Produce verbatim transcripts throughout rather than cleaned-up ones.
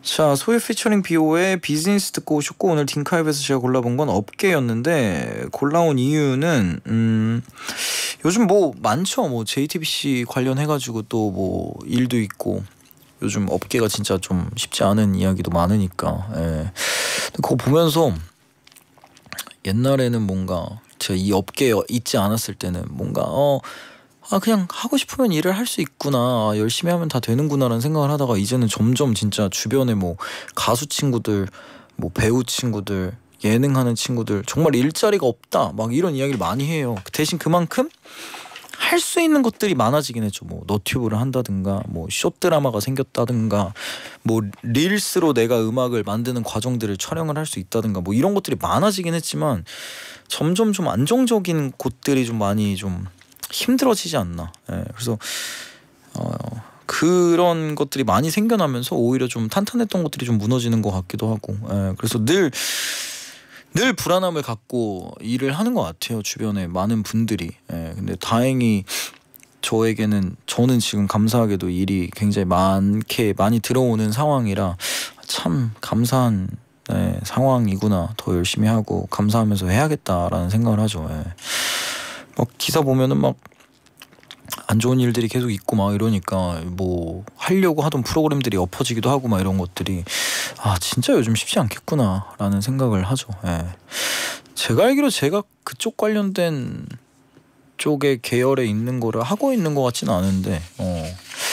자, 소유 피처링 비오의 비즈니스 듣고 오셨고, 오늘 딩카이브에서 제가 골라본 건 업계였는데, 골라온 이유는 음 요즘 뭐 많죠. 뭐 제이티비씨 관련해가지고 또 뭐 일도 있고, 요즘 업계가 진짜 좀 쉽지 않은 이야기도 많으니까. 예. 근데 그거 보면서 옛날에는 뭔가 제가 이 업계에 있지 않았을 때는 뭔가 어 아 그냥 하고 싶으면 일을 할 수 있구나, 아, 열심히 하면 다 되는구나라는 생각을 하다가, 이제는 점점 진짜 주변에 뭐 가수 친구들, 뭐 배우 친구들, 예능하는 친구들 정말 일자리가 없다 막 이런 이야기를 많이 해요. 대신 그만큼 할 수 있는 것들이 많아지긴 했죠. 뭐 너튜브를 한다든가, 뭐 숏드라마가 생겼다든가, 뭐 릴스로 내가 음악을 만드는 과정들을 촬영을 할 수 있다든가, 뭐 이런 것들이 많아지긴 했지만 점점 좀 안정적인 곳들이 좀 많이 좀 힘들어지지 않나. 예, 그래서 어, 그런 것들이 많이 생겨나면서 오히려 좀 탄탄했던 것들이 좀 무너지는 것 같기도 하고. 예, 그래서 늘 늘 불안함을 갖고 일을 하는 것 같아요, 주변에 많은 분들이. 예, 근데 다행히 저에게는, 저는 지금 감사하게도 일이 굉장히 많게 많이 들어오는 상황이라 참 감사한 예, 상황이구나, 더 열심히 하고 감사하면서 해야겠다라는 생각을 하죠. 예. 막 기사 보면은 막 안 좋은 일들이 계속 있고 막 이러니까, 뭐 하려고 하던 프로그램들이 엎어지기도 하고 막 이런 것들이, 아 진짜 요즘 쉽지 않겠구나 라는 생각을 하죠. 예. 제가 알기로 제가 그쪽 관련된 쪽의 계열에 있는 거를 하고 있는 것 같지는 않은데, 어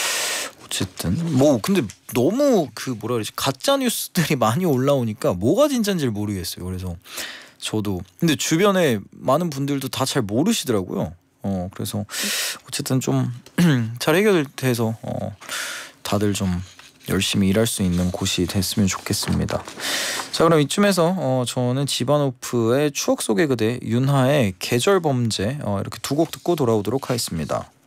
어쨌든 뭐 근데 너무 그 뭐라 그러지, 가짜 뉴스들이 많이 올라오니까 뭐가 진짜인지를 모르겠어요. 그래서 저도, 근데 주변에 많은 분들도 다 잘 모르시더라고요. 어 그래서 어쨌든 좀 잘 해결돼서 어 다들 좀 열심히 일할 수 있는 곳이 됐으면 좋겠습니다. 자, 그럼 이쯤에서 어 저는 지바노프의 추억 속의 그대, 윤하의 계절 범죄, 어 이렇게 두 곡 듣고 돌아오도록 하겠습니다.